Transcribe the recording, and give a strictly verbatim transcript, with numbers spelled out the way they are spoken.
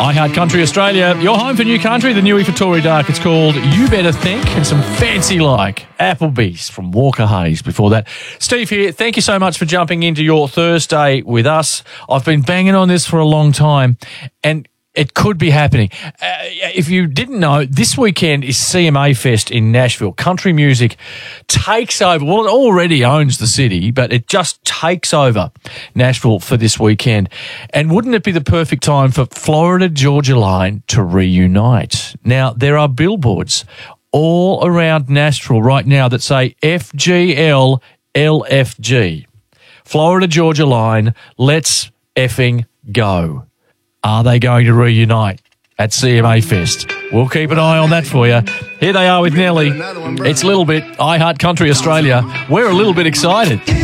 I Heart Country Australia, your home for new country, the newie for Tory Dark. It's called You Better Think, and some fancy like Applebee's from Walker Hayes before that. Steve here, thank you so much for jumping into your Thursday with us. I've been banging on this for a long time, and it could be happening. Uh, if you didn't know, this weekend is C M A Fest in Nashville. Country music takes over. Well, it already owns the city, but it just takes over Nashville for this weekend. And wouldn't it be the perfect time for Florida Georgia Line to reunite? Now, there are billboards all around Nashville right now that say F G L L F G. Florida Georgia Line, let's effing go. Are they going to reunite at C M A Fest? We'll keep an eye on that for you. Here they are with Nelly. It's a little bit I Heart Country Australia. We're a little bit excited.